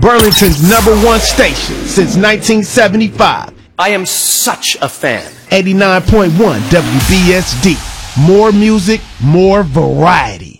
Burlington's #1 station since 1975. I am such a fan. 89.1 WBSD. More music, more variety.